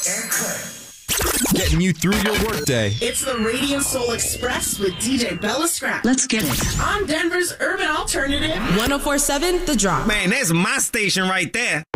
and cut. Getting you through your workday. It's the Radio Soul Express with DJ Bella Scrap. Let's get it. On Denver's Urban Alternative. 104.7 The Drop. Man, that's my station right there.